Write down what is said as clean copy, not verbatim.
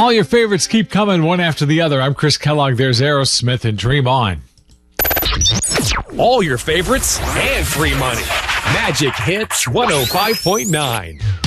All your favorites keep coming one after the other. I'm Chris Kellogg. There's Aerosmith and Dream On. All your favorites and free money. Magic Hits 105.9.